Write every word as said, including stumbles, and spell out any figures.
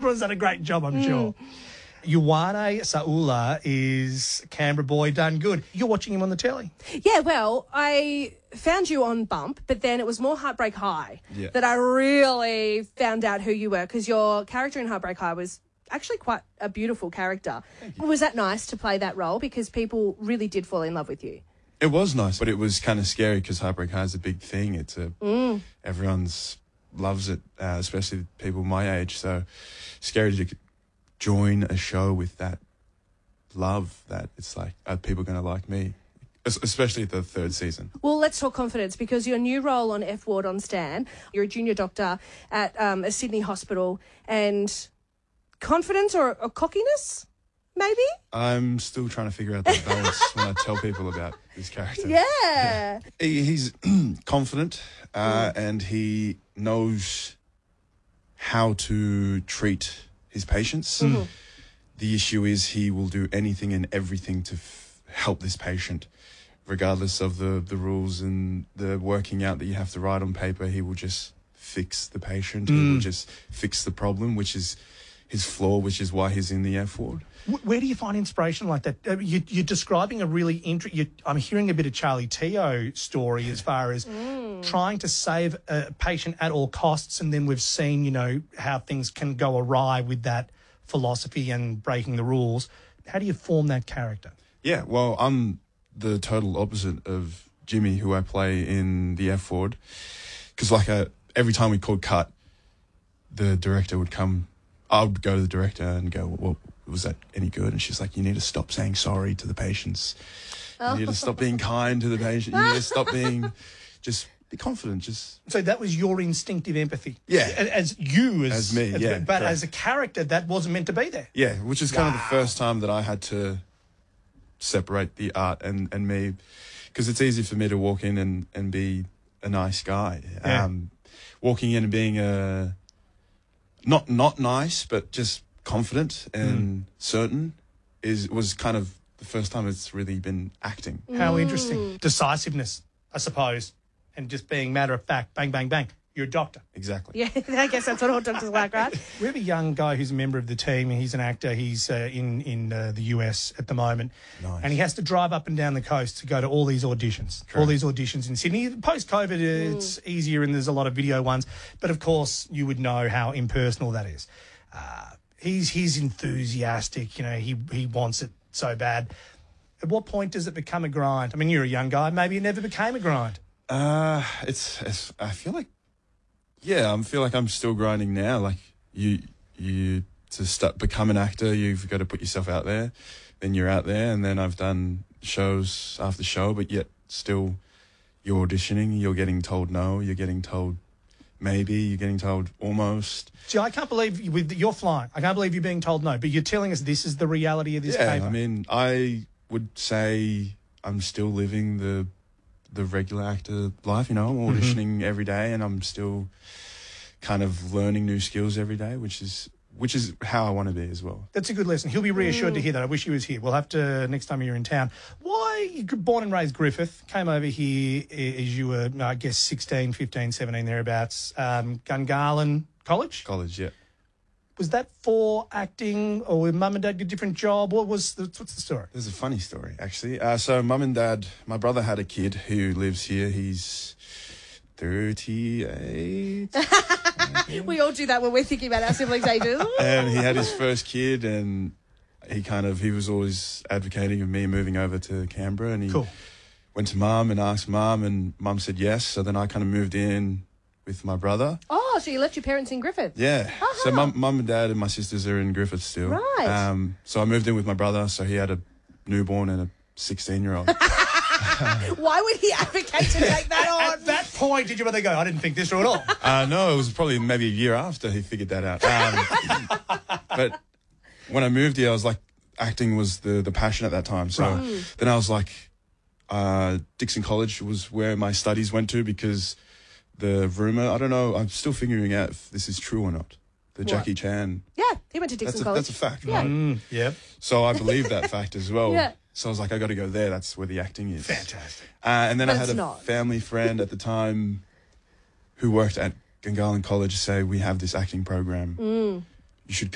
Everyone's done a great job, I'm mm. sure. Ioane Saula is Canberra boy, done good. You're watching him on the telly. Yeah, well, I found you on Bump, but then it was more Heartbreak High yeah. that I really found out who you were, because your character in Heartbreak High was actually quite a beautiful character. Was that nice to play that role, because people really did fall in love with you? It was nice, but it was kind of scary because Heartbreak High is a big thing. It's a mm. everyone's loves it, uh, especially people my age. So scary to join a show with that love. That it's like, are people going to like me? Especially the third season. Well, let's talk confidence, because your new role on F Ward on Stan, you're a junior doctor at um, a Sydney hospital, and confidence or, or cockiness, maybe? I'm still trying to figure out that balance when I tell people about his character. Yeah. yeah. He, he's confident uh, mm. and he knows how to treat his patients. Mm-hmm. The issue is he will do anything and everything to f- help this patient. Regardless of the, the rules and the working out that you have to write on paper, he will just fix the patient. Mm. He will just fix the problem, which is his flaw, which is why he's in the F ward. Where do you find inspiration like that? Uh, you, you're describing a really interesting... I'm hearing a bit of Charlie Teo story as far as mm. trying to save a patient at all costs, and then we've seen, you know, how things can go awry with that philosophy and breaking the rules. How do you form that character? Yeah, well, I'm the total opposite of Jimmy, who I play in the F ward, because like a, every time we called cut, the director would come. I would go to the director and go, well, was that any good? And she's like, you need to stop saying sorry to the patients. You need to stop being kind to the patient. You need to stop being, just be confident. Just So that was your instinctive empathy? Yeah. As you? As, as me, as, yeah. But correct. As a character, that wasn't meant to be there? Yeah, which is wow. kind of the first time that I had to separate the art and, and me, because it's easy for me to walk in and, and be a nice guy. Yeah. Um, walking in and being a... Not not nice, but just confident and mm. certain is was kind of the first time it's really been acting. How mm. interesting. Decisiveness, I suppose, and just being matter of fact, bang, bang, bang. You're a doctor. Exactly. Yeah, I guess that's what all doctors like, right? We have a young guy who's a member of the team. He's an actor. He's uh, in, in uh, the U S at the moment. Nice. And he has to drive up and down the coast to go to all these auditions. Correct. All these auditions in Sydney. Post-COVID, mm. it's easier and there's a lot of video ones. But, of course, you would know how impersonal that is. Uh, he's he's enthusiastic. You know, he, he wants it so bad. At what point does it become a grind? I mean, you're a young guy. Maybe it never became a grind. Uh, it's, it's I feel like Yeah, I feel like I'm still grinding now. Like you, you to start become an actor, you've got to put yourself out there. Then you're out there, and then I've done shows after show, but yet still, you're auditioning. You're getting told no. You're getting told maybe. You're getting told almost. See, I can't believe you, with you're flying. I can't believe you're being told no. But you're telling us this is the reality of this yeah, paper. I mean, I would say I'm still living the. the regular actor life, you know. I'm auditioning mm-hmm. every day, and I'm still kind of learning new skills every day, which is which is how I want to be as well. That's a good lesson. He'll be reassured mm. to hear that. I wish he was here. We'll have to, next time you're in town. Why, you're born and raised Griffith, came over here as you were, I guess, sixteen, fifteen, seventeen, thereabouts. Um, Gungahlin College? College, yeah. Was that for acting, or were mum and dad did a different job? What was the, what's the story? There's a funny story, actually. Uh, so mum and dad, my brother had a kid who lives here. He's thirty-eight. We all do that when we're thinking about our siblings' ages. And he had his first kid, and he kind of, he was always advocating of me moving over to Canberra. And he cool. went to mum and asked mum, and mum said yes. So then I kind of moved in with my brother. Oh, so you left your parents in Griffith? Yeah. Uh-huh. So mum, mum and dad and my sisters are in Griffith still. Right. Um, so I moved in with my brother, so he had a newborn and a sixteen-year-old. Why would he advocate to take that on? At that point, did your mother go, I didn't think this through at all? Uh, no, it was probably maybe a year after he figured that out. Um, but when I moved here, I was like, acting was the, the passion at that time. So right. then I was like, uh, Dixon College was where my studies went to, because the rumour, I don't know, I'm still figuring out if this is true or not. The what? Jackie Chan. Yeah, he went to Dixon that's a, College. That's a fact, yeah. right? Mm, yep. So I believe that fact as well. Yeah. So I was like, I got to go there. That's where the acting is. Fantastic. Uh, and then but I had a not. family friend at the time who worked at Gungahlin College say, we have this acting program. Mm. You should